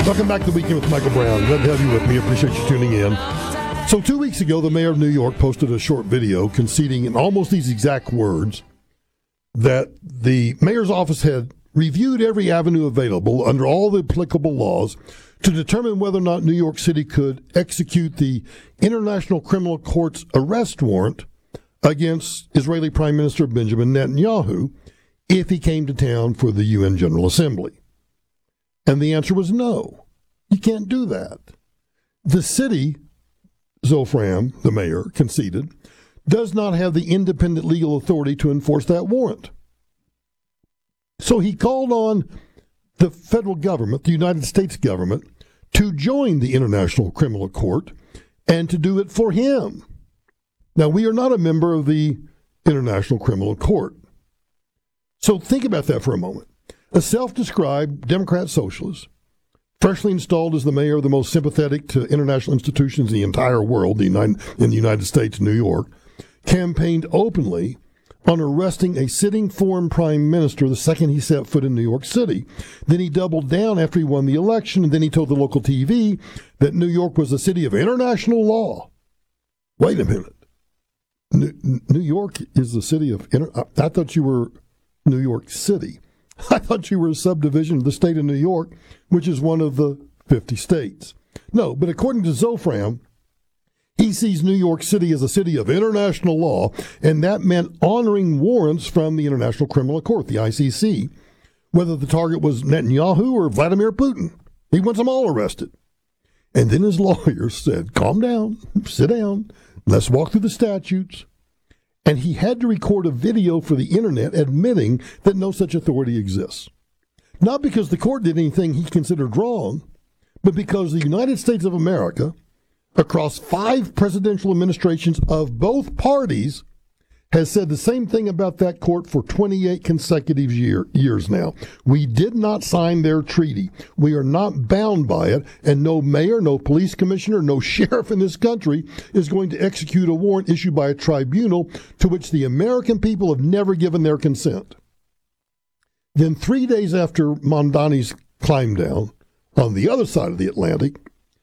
Welcome back to the Weekend with Michael Brown. Glad to have you with me. Appreciate you tuning in. So 2 weeks ago, the mayor of New York posted a short video conceding in almost these exact words that the mayor's office had reviewed every avenue available under all the applicable laws to determine whether or not New York City could execute the International Criminal Court's arrest warrant against Israeli Prime Minister Benjamin Netanyahu if he came to town for the UN General Assembly. And the answer was no. You can't do that. The city, Zofran, the mayor, conceded, does not have the independent legal authority to enforce that warrant. So he called on the federal government, the United States government, to join the International Criminal Court and to do it for him. Now, we are not a member of the International Criminal Court. So think about that for a moment. A self-described Democrat socialist, freshly installed as the mayor of the most sympathetic to international institutions in the entire world, in the United States, New York, campaigned openly on arresting a sitting foreign prime minister the second he set foot in New York City. Then he doubled down after he won the election, and then he told the local TV that New York was a city of international law. Wait a minute. New York is the city of... I thought you were New York City. I thought you were a subdivision of the state of New York, which is one of the 50 states. No, but according to Zofran, he sees New York City as a city of international law, and that meant honoring warrants from the International Criminal Court, the ICC, whether the target was Netanyahu or Vladimir Putin. He wants them all arrested. And then his lawyers said, calm down, sit down, let's walk through the statutes. And he had to record a video for the internet admitting that no such authority exists. Not because the court did anything he considered wrong, but because the United States of America, across 5 presidential administrations of both parties, has said the same thing about that court for 28 consecutive years now. We did not sign their treaty. We are not bound by it, and no mayor, no police commissioner, no sheriff in this country is going to execute a warrant issued by a tribunal to which the American people have never given their consent. Then 3 days after Mamdani's climb down, on the other side of the Atlantic,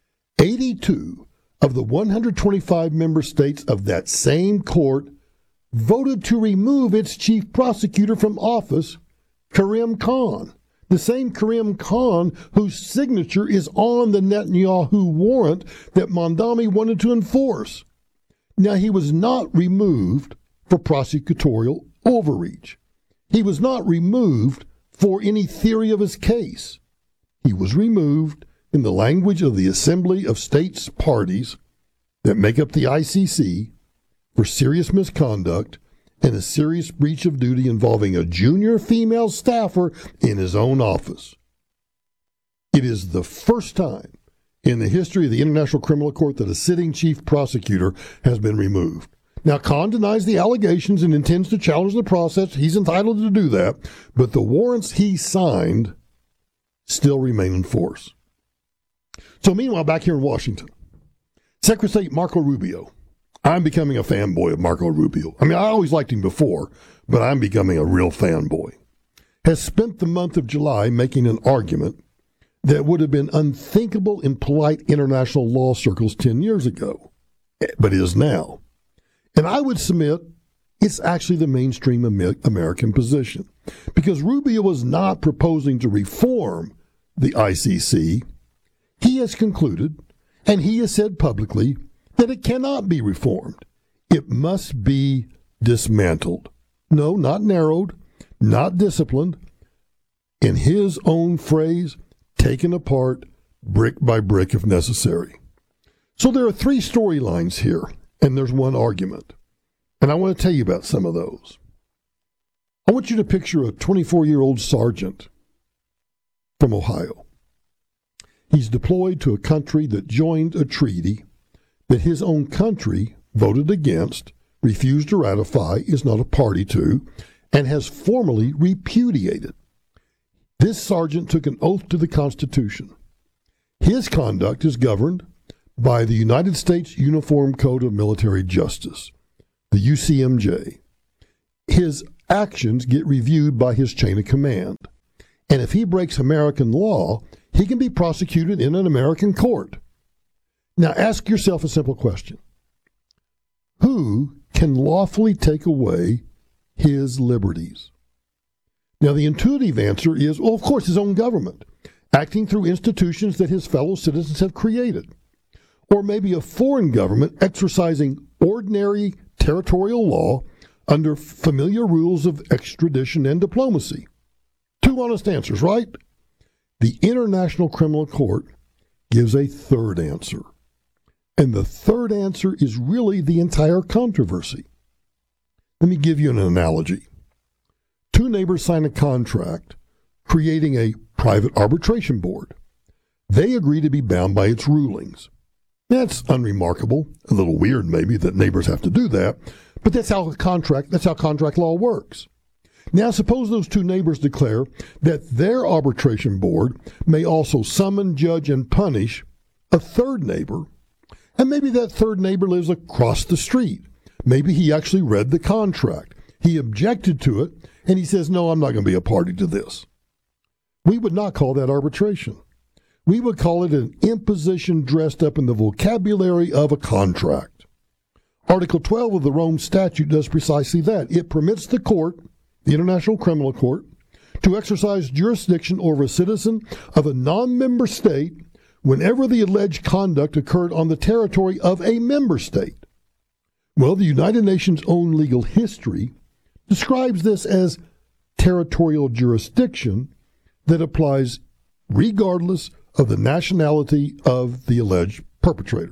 82 of the 125 member states of that same court voted to remove its chief prosecutor from office, Karim Khan, the same Karim Khan whose signature is on the Netanyahu warrant that Mamdani wanted to enforce. Now, he was not removed for prosecutorial overreach. He was not removed for any theory of his case. He was removed, in the language of the Assembly of States parties that make up the ICC, for serious misconduct and a serious breach of duty involving a junior female staffer in his own office. It is the first time in the history of the International Criminal Court that a sitting chief prosecutor has been removed. Now, Khan denies the allegations and intends to challenge the process. He's entitled to do that, but the warrants he signed still remain in force. So meanwhile, back here in Washington, Secretary of State Marco Rubio, I'm becoming a fanboy of Marco Rubio. I mean, I always liked him before, but I'm becoming a real fanboy. Has spent the month of July making an argument that would have been unthinkable in polite international law circles 10 years ago, but is now. And I would submit it's actually the mainstream American position, because Rubio was not proposing to reform the ICC. He has concluded, and he has said publicly, that it cannot be reformed. It must be dismantled. No, not narrowed, not disciplined. In his own phrase, taken apart brick by brick if necessary. So there are 3 storylines here, and there's one argument. And I want to tell you about some of those. I want you to picture a 24-year-old sergeant from Ohio. He's deployed to a country that joined a treaty that his own country voted against, refused to ratify, is not a party to, and has formally repudiated. This sergeant took an oath to the Constitution. His conduct is governed by the United States Uniform Code of Military Justice, the UCMJ. His actions get reviewed by his chain of command. And if he breaks American law, he can be prosecuted in an American court. Now ask yourself a simple question. Who can lawfully take away his liberties? Now the intuitive answer is, well, of course, his own government, acting through institutions that his fellow citizens have created. Or maybe a foreign government exercising ordinary territorial law under familiar rules of extradition and diplomacy. Two honest answers, right? The International Criminal Court gives a third answer. And the third answer is really the entire controversy. Let me give you an analogy. Two neighbors sign a contract creating a private arbitration board. They agree to be bound by its rulings. That's unremarkable, a little weird maybe that neighbors have to do that, but that's how contract law works. Now suppose those two neighbors declare that their arbitration board may also summon, judge, and punish a third neighbor, and maybe that third neighbor lives across the street. Maybe he actually read the contract. He objected to it, and he says, no, I'm not going to be a party to this. We would not call that arbitration. We would call it an imposition dressed up in the vocabulary of a contract. Article 12 of the Rome Statute does precisely that. It permits the court, the International Criminal Court, to exercise jurisdiction over a citizen of a non-member state whenever the alleged conduct occurred on the territory of a member state. Well, the United Nations' own legal history describes this as territorial jurisdiction that applies regardless of the nationality of the alleged perpetrator.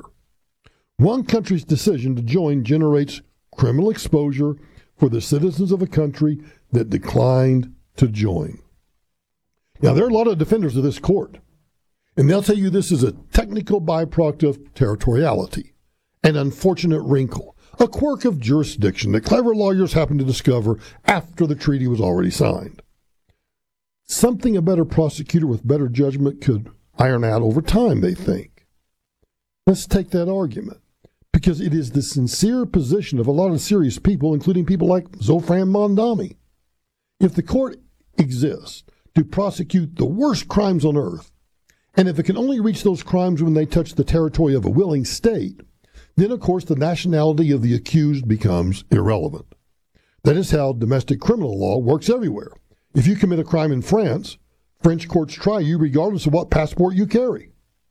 One country's decision to join generates criminal exposure for the citizens of a country that declined to join. Now, there are a lot of defenders of this court, and they'll tell you this is a technical byproduct of territoriality, an unfortunate wrinkle, a quirk of jurisdiction that clever lawyers happened to discover after the treaty was already signed. Something a better prosecutor with better judgment could iron out over time, they think. Let's take that argument, because it is the sincere position of a lot of serious people, including people like Zofran Mondami. If the court exists to prosecute the worst crimes on earth, and if it can only reach those crimes when they touch the territory of a willing state, then of course the nationality of the accused becomes irrelevant. That is how domestic criminal law works everywhere. If you commit a crime in France, French courts try you regardless of what passport you carry.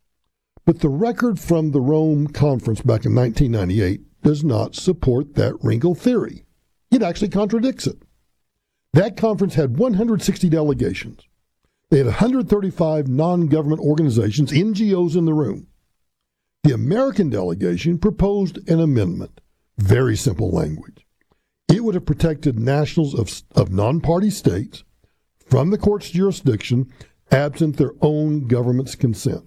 But the record from the Rome Conference back in 1998 does not support that wrinkle theory. It actually contradicts it. That conference had 160 delegations. They had 135 non-government organizations, NGOs, in the room. The American delegation proposed an amendment. Very simple language. It would have protected nationals of non-party states from the court's jurisdiction absent their own government's consent.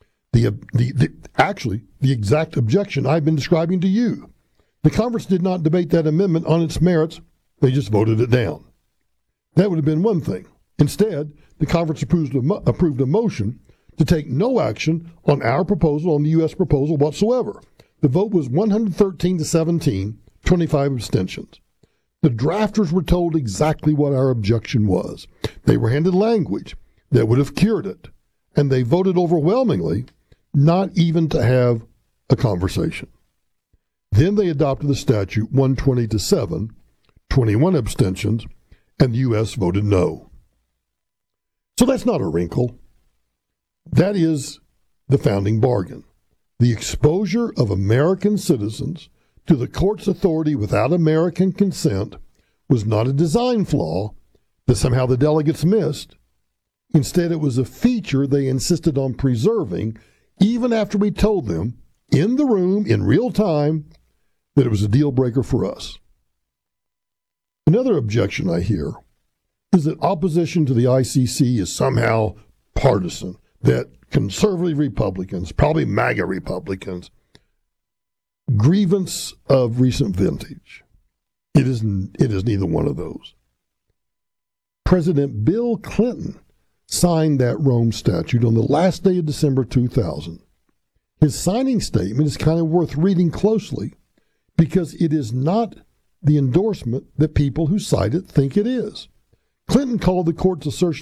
Actually, the exact objection I've been describing to you. The conference did not debate that amendment on its merits. They just voted it down. That would have been one thing. Instead, the conference approved a motion to take no action on our proposal, on the U.S. proposal whatsoever. The vote was 113 to 17, 25 abstentions. The drafters were told exactly what our objection was. They were handed language that would have cured it, and they voted overwhelmingly not even to have a conversation. Then they adopted the statute 120 to 7, 21 abstentions, and the U.S. voted no. So that's not a wrinkle. That is the founding bargain. The exposure of American citizens to the court's authority without American consent was not a design flaw that somehow the delegates missed. Instead, it was a feature they insisted on preserving, even after we told them, in the room, in real time, that it was a deal breaker for us. Another objection I hear is that opposition to the ICC is somehow partisan, that conservative Republicans, probably MAGA Republicans, grievance of recent vintage. It is neither one of those. President Bill Clinton signed that Rome Statute on the last day of December 2000. His signing statement is kind of worth reading closely because it is not the endorsement that people who cite it think it is. Clinton called the court's assertion